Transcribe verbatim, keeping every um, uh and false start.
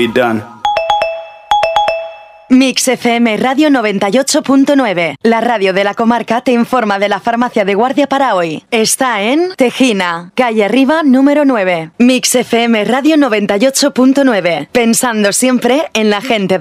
we done. Mix F M Radio noventa y ocho punto nueve. La radio de la comarca te informa de la farmacia de guardia para hoy. Está en Tejina, calle Arriba número nueve. Mix F M Radio noventa y ocho punto nueve. Pensando siempre en la gente de